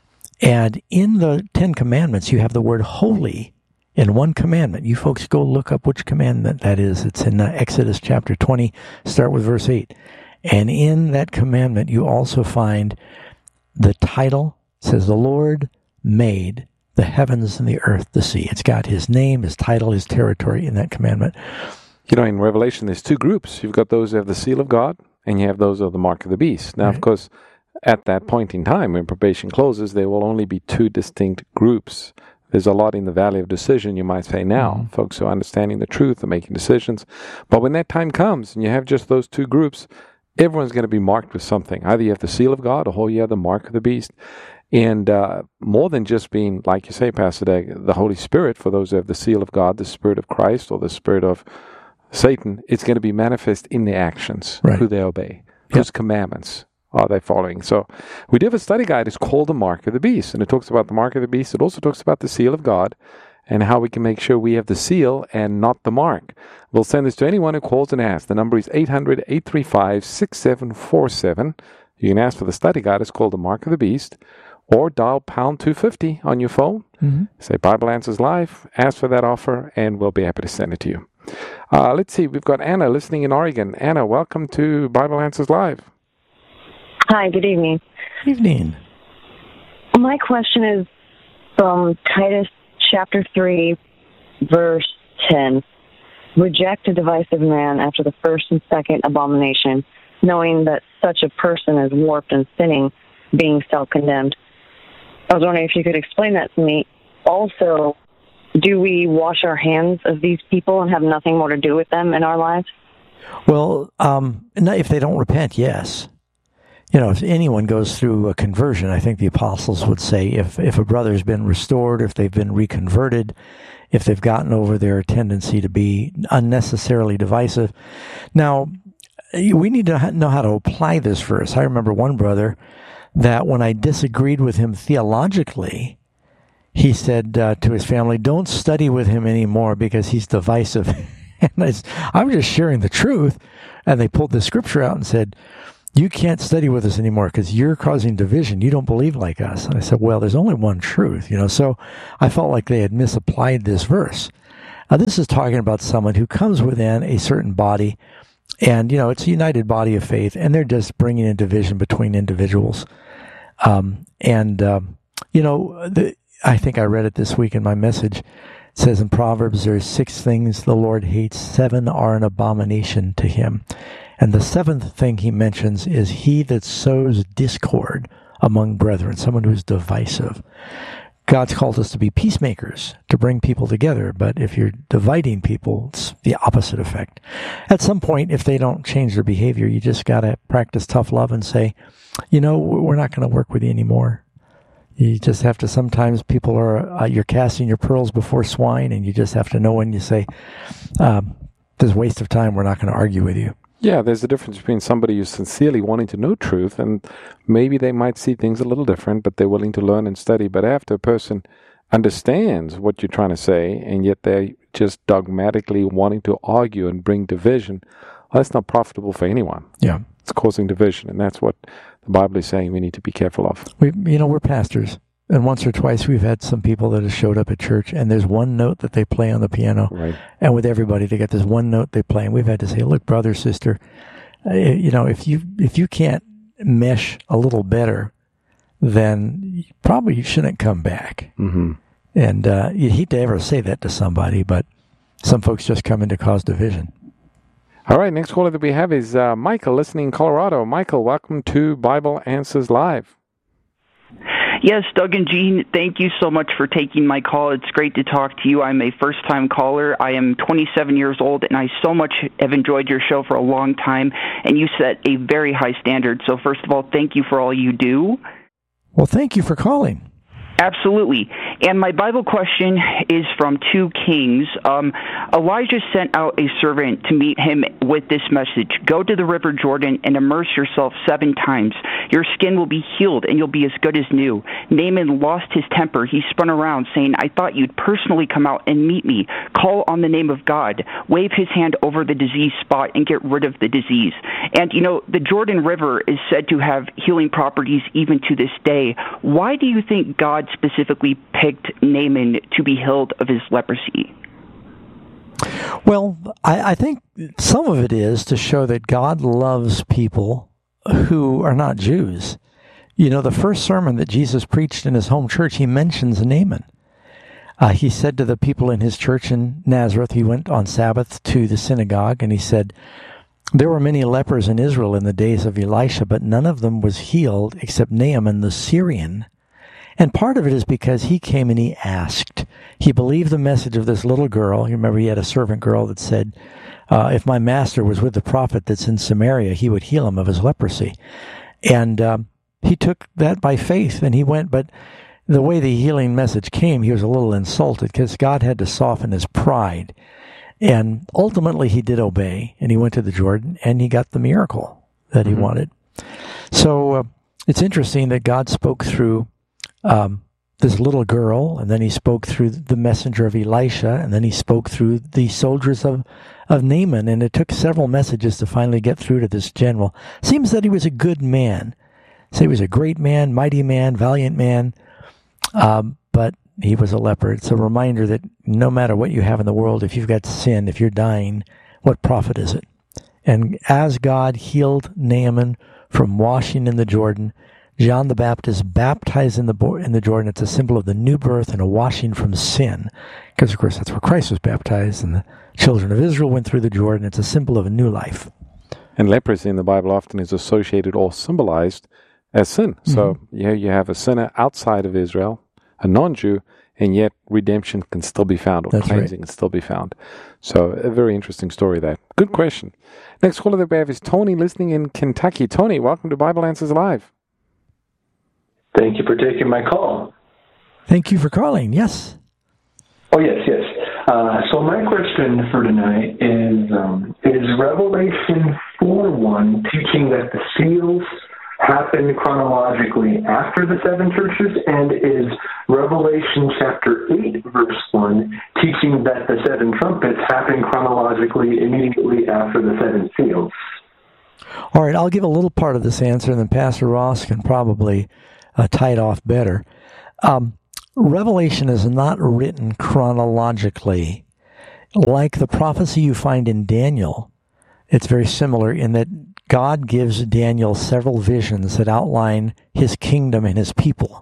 And in the Ten Commandments, you have the word holy in one commandment. You folks go look up which commandment that is. It's in uh, Exodus chapter twenty, start with verse eight. And in that commandment, you also find the title. It says, the Lord made the heavens and the earth, the sea. It's got his name, his title, his territory in that commandment. You know, in Revelation, there's two groups. You've got those who have the seal of God, and you have those who have the mark of the beast. Now, right. Of course, at that point in time, when probation closes, there will only be two distinct groups. There's a lot in the valley of decision, you might say now. Mm-hmm. Folks who are understanding the truth and making decisions. But when that time comes, and you have just those two groups, everyone's going to be marked with something. Either you have the seal of God, or you have the mark of the beast. And uh, more than just being, like you say, Pastor Dag, the Holy Spirit, for those who have the seal of God, the Spirit of Christ, or the Spirit of Satan, it's going to be manifest in their actions, right. Who they obey, yep. Whose commandments are they following. So we do have a study guide. It's called The Mark of the Beast, and it talks about the Mark of the Beast. It also talks about the seal of God and how we can make sure we have the seal and not the mark. We'll send this to anyone who calls and asks. The number is eight hundred, eight three five, six seven four seven. You can ask for the study guide. It's called The Mark of the Beast. Or dial pound two fifty on your phone. Mm-hmm. Say Bible Answers Live. Ask for that offer, and we'll be happy to send it to you. Uh, let's see. We've got Anna listening in Oregon. Anna, welcome to Bible Answers Live. Hi, good evening. Evening. My question is from Titus chapter three, verse ten. Reject a divisive man after the first and second abomination, knowing that such a person is warped and sinning, being self-condemned. I was wondering if you could explain that to me. Also, do we wash our hands of these people and have nothing more to do with them in our lives? Well, um, if they don't repent, yes. You know, if anyone goes through a conversion, I think the apostles would say if, if a brother's been restored, if they've been reconverted, if they've gotten over their tendency to be unnecessarily divisive. Now, we need to know how to apply this verse. I remember one brother that when I disagreed with him theologically, he said uh, to his family, don't study with him anymore because he's divisive. And I, I was just sharing the truth, and they pulled the scripture out and said, you can't study with us anymore because you're causing division. You don't believe like us. And I said, well, there's only one truth, you know. So I felt like they had misapplied this verse. Now, this is talking about someone who comes within a certain body, and, you know, it's a united body of faith, and they're just bringing in division between individuals. Um, and, um, you know, the, I think I read it this week in my message. It says in Proverbs, there's six things the Lord hates. Seven are an abomination to him. And the seventh thing he mentions is he that sows discord among brethren, someone who's divisive. God's called us to be peacemakers, to bring people together. But if you're dividing people, it's the opposite effect. At some point, if they don't change their behavior, you just got to practice tough love and say, you know, we're not going to work with you anymore. You just have to, sometimes people are, uh, you're casting your pearls before swine, and you just have to know when you say, um, this is a waste of time, we're not going to argue with you. Yeah, there's a difference between somebody who's sincerely wanting to know truth, and maybe they might see things a little different, but they're willing to learn and study. But after a person understands what you're trying to say, and yet they're just dogmatically wanting to argue and bring division, well, that's not profitable for anyone. Yeah. It's causing division, and that's what the Bible is saying we need to be careful of. We, you know, we're pastors. And once or twice we've had some people that have showed up at church, and there's one note that they play on the piano. Right. And with everybody, they get this one note they play. And we've had to say, look, brother, sister, uh, you know, if you if you can't mesh a little better, then probably you shouldn't come back. Mm-hmm. And uh, you'd hate to ever say that to somebody, but some folks just come in to cause division. All right, next caller that we have is uh, Michael, listening in Colorado. Michael, welcome to Bible Answers Live. Yes, Doug and Gene, thank you so much for taking my call. It's great to talk to you. I'm a first-time caller. I am twenty-seven years old, and I so much have enjoyed your show for a long time, and you set a very high standard. So first of all, thank you for all you do. Well, thank you for calling. Absolutely. And my Bible question is from two Kings. Um, Elijah sent out a servant to meet him with this message. Go to the river Jordan and immerse yourself seven times. Your skin will be healed and you'll be as good as new. Naaman lost his temper. He spun around saying, I thought you'd personally come out and meet me. Call on the name of God. Wave his hand over the diseased spot and get rid of the disease. And, you know, the Jordan River is said to have healing properties even to this day. Why do you think God specifically picked Naaman to be healed of his leprosy? Well, I, I think some of it is to show that God loves people who are not Jews. You know, the first sermon that Jesus preached in his home church, he mentions Naaman. Uh, he said to the people in his church in Nazareth, he went on Sabbath to the synagogue, and he said, there were many lepers in Israel in the days of Elisha, but none of them was healed except Naaman the Syrian. And part of it is because he came and he asked. He believed the message of this little girl. You remember he had a servant girl that said, uh, if my master was with the prophet that's in Samaria, he would heal him of his leprosy. And um, he took that by faith, and he went. But the way the healing message came, he was a little insulted because God had to soften his pride. And ultimately he did obey, and he went to the Jordan, and he got the miracle that he mm-hmm. wanted. So uh, it's interesting that God spoke through Um, this little girl, and then he spoke through the messenger of Elisha, and then he spoke through the soldiers of, of Naaman, and it took several messages to finally get through to this general. Seems that he was a good man. So he was a great man, mighty man, valiant man, um, but he was a leper. It's a reminder that no matter what you have in the world, if you've got sin, if you're dying, what profit is it? And as God healed Naaman from washing in the Jordan, John the Baptist baptized in the in the Jordan. It's a symbol of the new birth and a washing from sin. Because, of course, that's where Christ was baptized, and the children of Israel went through the Jordan. It's a symbol of a new life. And leprosy in the Bible often is associated or symbolized as sin. Mm-hmm. So yeah, you have a sinner outside of Israel, a non-Jew, and yet redemption can still be found, or that's cleansing right. can still be found. So a very interesting story there. Good question. Next caller that we have is Tony, listening in Kentucky. Tony, welcome to Bible Answers Live. Thank you for taking my call. Thank you for calling, yes. Oh, yes, yes. Uh, so my question for tonight is, um, is Revelation four one teaching that the seals happen chronologically after the seven churches, and is Revelation chapter eight, verse one, teaching that the seven trumpets happen chronologically immediately after the seven seals? All right, I'll give a little part of this answer, and then Pastor Ross can probably uh, tie it off better. Um, Revelation is not written chronologically. Like the prophecy you find in Daniel, it's very similar in that God gives Daniel several visions that outline his kingdom and his people,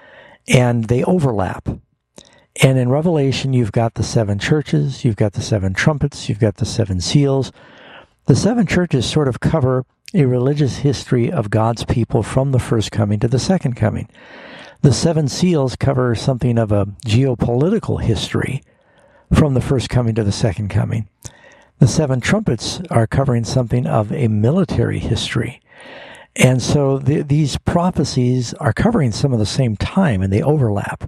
and they overlap. And in Revelation, you've got the seven churches, you've got the seven trumpets, you've got the seven seals. The seven churches sort of cover a religious history of God's people from the first coming to the second coming. The seven seals cover something of a geopolitical history from the first coming to the second coming. The seven trumpets are covering something of a military history. And so the, these prophecies are covering some of the same time, and they overlap.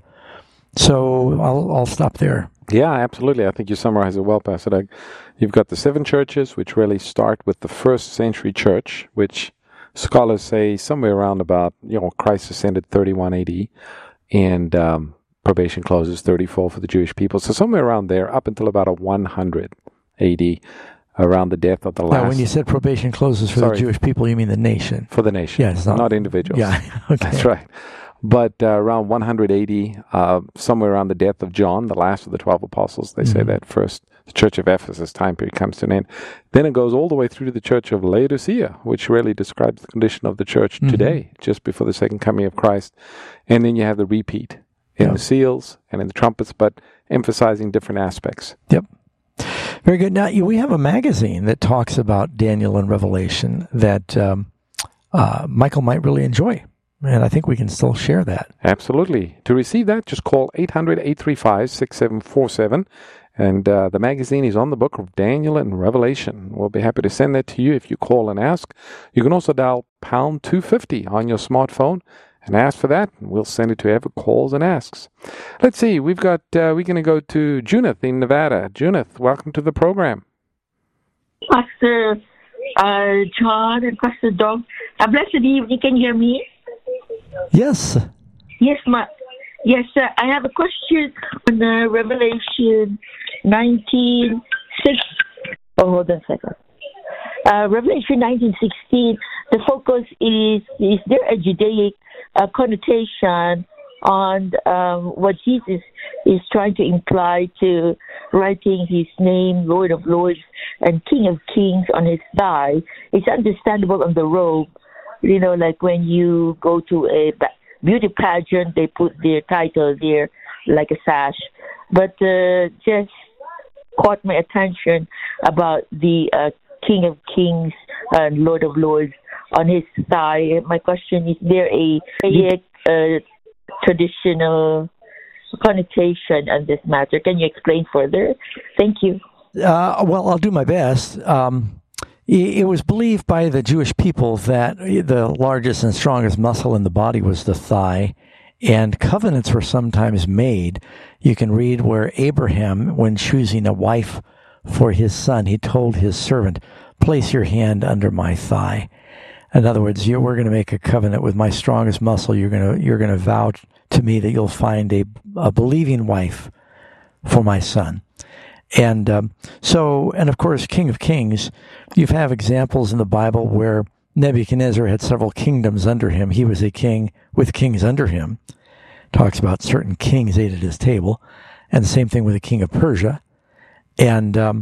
So I'll, I'll stop there. Yeah, absolutely. I think you summarized it well, Pastor Doug. You've got the seven churches, which really start with the first century church, which scholars say somewhere around about, you know, Christ ascended thirty-one A D, and um, probation closes thirty-four for the Jewish people. So somewhere around there, up until about a one hundred A D, around the death of the last. Now, when you said probation closes for Sorry. the Jewish people, you mean the nation? For the nation. Yeah, it's not, not individuals. Yeah, okay. That's right. But uh, around one hundred A D, uh, somewhere around the death of John, the last of the twelve apostles, they mm-hmm. say that first the church of Ephesus time period comes to an end. Then it goes all the way through to the church of Laodicea, which really describes the condition of the church mm-hmm. today, just before the second coming of Christ. And then you have the repeat in yeah. the seals and in the trumpets, but emphasizing different aspects. Yep. Very good. Now, we have a magazine that talks about Daniel and Revelation that um, uh, Michael might really enjoy. And I think we can still share that. Absolutely. To receive that, just call eight hundred, eight three five, six seven four seven. And uh, the magazine is on the book of Daniel and Revelation. We'll be happy to send that to you if you call and ask. You can also dial pound two fifty on your smartphone and ask for that. And we'll send it to whoever calls and asks. Let's see. We've got, uh, we're going to go to Junith in Nevada. Junith, welcome to the program. Pastor uh, John and Pastor Doug, a blessed evening. Can you hear me? Yes. Yes, ma. Yes, sir. I have a question on uh, Revelation nineteen six. Oh, hold on a second. Uh, Revelation nineteen sixteen. The focus is: is there a Judaic uh, connotation on um, what Jesus is trying to imply to writing his name, Lord of Lords and King of Kings, on his thigh? It's understandable on the robe. You know, like when you go to a beauty pageant, they put their title there like a sash. But uh, just caught my attention about the uh, King of Kings and Lord of Lords on his thigh. My question is, there a, a uh, traditional connotation on this matter? Can you explain further? Thank you. Uh, well, I'll do my best. Um It was believed by the Jewish people that the largest and strongest muscle in the body was the thigh, and covenants were sometimes made. You can read where Abraham, when choosing a wife for his son, he told his servant, "Place your hand under my thigh." In other words, you, we're going to make a covenant with my strongest muscle. You're going to you're going to vow to me that you'll find a, a believing wife for my son. And um, so, and of course, King of Kings, you have examples in the Bible where Nebuchadnezzar had several kingdoms under him. He was a king with kings under him. Talks about certain kings ate at his table. And the same thing with the king of Persia. And um,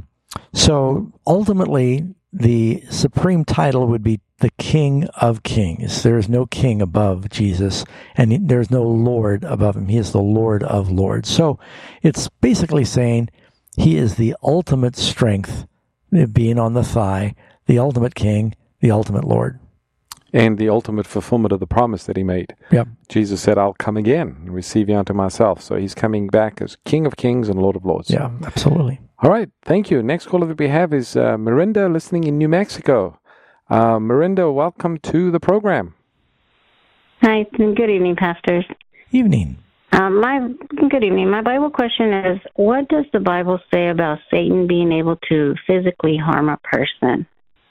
so, ultimately, the supreme title would be the King of Kings. There is no king above Jesus, and there is no Lord above him. He is the Lord of Lords. So, it's basically saying he is the ultimate strength, being on the thigh, the ultimate king, the ultimate Lord. And the ultimate fulfillment of the promise that he made. Yep. Jesus said, I'll come again and receive you unto myself. So he's coming back as King of Kings and Lord of Lords. Yeah, absolutely. All right, thank you. Next caller that we have is uh, Mirinda, listening in New Mexico. Uh, Mirinda, welcome to the program. Hi, good evening, pastors. Evening. Um, my good evening. My Bible question is, what does the Bible say about Satan being able to physically harm a person?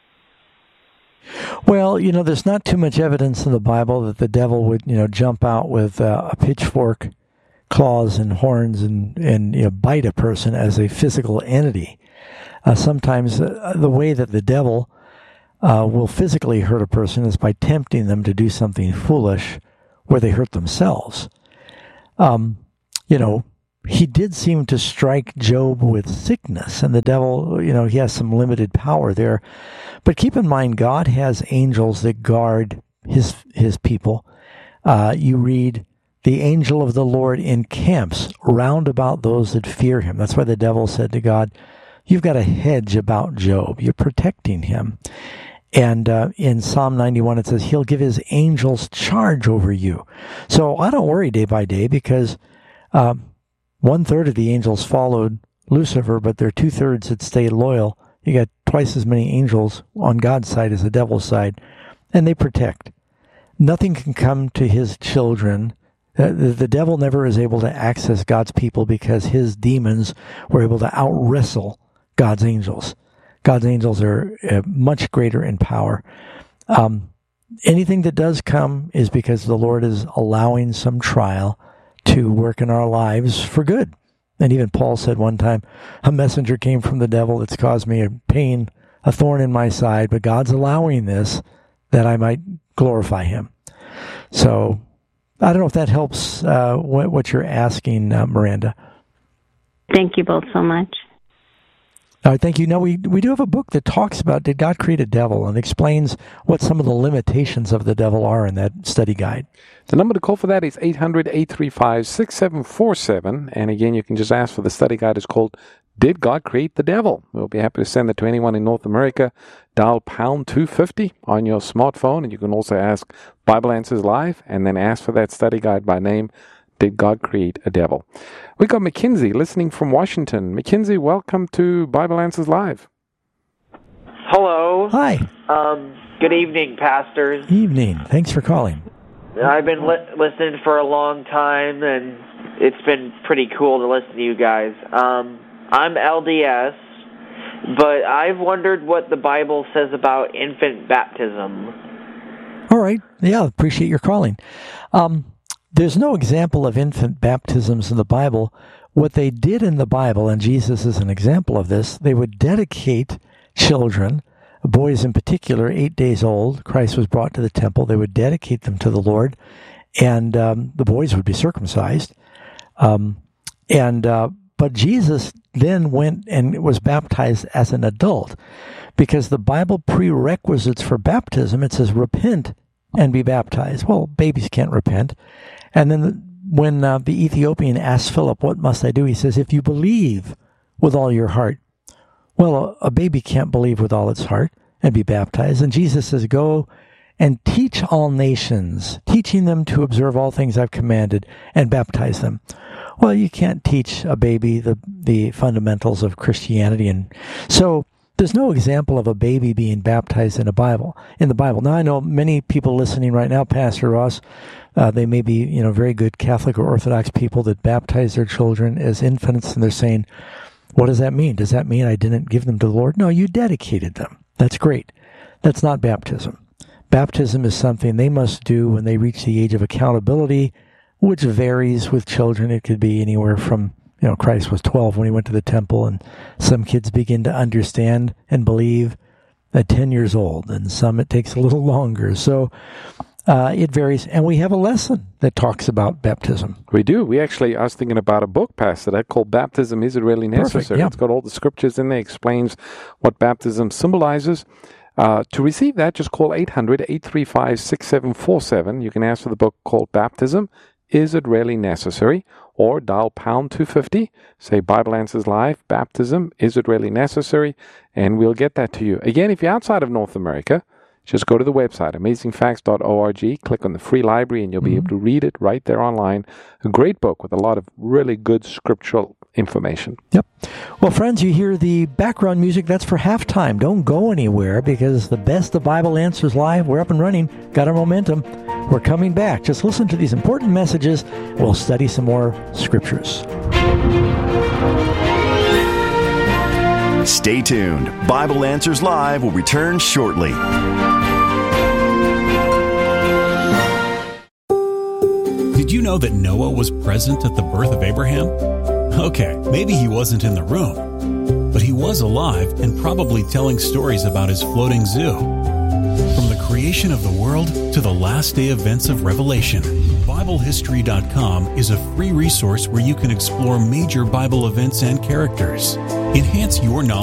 Well, you know, there's not too much evidence in the Bible that the devil would, you know, jump out with uh, a pitchfork, claws, and horns and, and you know, bite a person as a physical entity. Uh, sometimes uh, the way that the devil uh, will physically hurt a person is by tempting them to do something foolish where they hurt themselves. Um, you know, he did seem to strike Job with sickness, and the devil, you know, he has some limited power there. But keep in mind, God has angels that guard his his people. Uh, you read, the angel of the Lord encamps round about those that fear him. That's why the devil said to God, you've got a hedge about Job. You're protecting him. And uh, in Psalm ninety-one, it says, he'll give his angels charge over you. So I don't worry day by day, because uh, one-third of the angels followed Lucifer, but there are two-thirds that stayed loyal. You got twice as many angels on God's side as the devil's side, and they protect. Nothing can come to his children. Uh, the, the devil never is able to access God's people because his demons were able to out-wrestle God's angels. God's angels are uh, much greater in power. Um, anything that does come is because the Lord is allowing some trial to work in our lives for good. And even Paul said one time, a messenger came from the devil that's caused me a pain, a thorn in my side, but God's allowing this that I might glorify him. So I don't know if that helps uh, what, what you're asking, uh, Miranda. Thank you both so much. All right, thank you. Now, we, we do have a book that talks about, did God create a devil, and explains what some of the limitations of the devil are in that study guide. The number to call for that is eight hundred, eight three five, six seven four seven. And again, you can just ask for the study guide. It's called, Did God Create the Devil? We'll be happy to send it to anyone in North America. Dial pound two fifty on your smartphone, and you can also ask Bible Answers Live, and then ask for that study guide by name, Did God Create a Devil? We got Mackenzie listening from Washington. Mackenzie, welcome to Bible Answers Live. Hello. Hi. Um, good evening, pastors. Evening. Thanks for calling. I've been li- listening for a long time, and it's been pretty cool to listen to you guys. Um, I'm L D S, but I've wondered what the Bible says about infant baptism. All right. Yeah, appreciate your calling. Um, There's no example of infant baptisms in the Bible. What they did in the Bible, and Jesus is an example of this, they would dedicate children, boys in particular, eight days old. Christ was brought to the temple. They would dedicate them to the Lord, and um, the boys would be circumcised. Um, and uh, but Jesus then went and was baptized as an adult, because the Bible prerequisites for baptism, it says, repent and be baptized. Well, babies can't repent. And then when uh, the Ethiopian asked Philip, what must I do? He says, if you believe with all your heart. Well, a, a baby can't believe with all its heart and be baptized. And Jesus says, go and teach all nations, teaching them to observe all things I've commanded, and baptize them. Well, you can't teach a baby the, the fundamentals of Christianity. And so there's no example of a baby being baptized in a Bible, in the Bible. Now, I know many people listening right now, Pastor Ross, uh, they may be, you know, very good Catholic or Orthodox people that baptize their children as infants, and they're saying, what does that mean? Does that mean I didn't give them to the Lord? No, you dedicated them. That's great. That's not baptism. Baptism is something they must do when they reach the age of accountability, which varies with children. It could be anywhere from, you know, Christ was twelve when he went to the temple, and some kids begin to understand and believe at ten years old, and some it takes a little longer. So uh, it varies, and we have a lesson that talks about baptism. We do. We actually, I was thinking about a book, Pastor, that called Baptism, Is It Really Necessary? Perfect, yeah. It's got all the scriptures in there, explains what baptism symbolizes. Uh, to receive that, just call eight hundred, eight three five, six seven four seven. You can ask for the book called Baptism, Is It Really Necessary? Or dial pound two fifty, say Bible Answers Live, Baptism, Is It Really Necessary? And we'll get that to you. Again, if you're outside of North America, just go to the website, amazing facts dot org, click on the free library, and you'll be mm-hmm. able to read it right there online. A great book with a lot of really good scriptural information. Yep. Well, friends, you hear the background music. That's for halftime. Don't go anywhere because the best of Bible Answers Live, we're up and running, got our momentum. We're coming back. Just listen to these important messages. We'll study some more scriptures. Stay tuned. Bible Answers Live will return shortly. Did you know that Noah was present at the birth of Abraham? Okay, maybe he wasn't in the room, but he was alive and probably telling stories about his floating zoo. From the creation of the world to the last day events of Revelation, Bible History dot com is a free resource where you can explore major Bible events and characters. Enhance your knowledge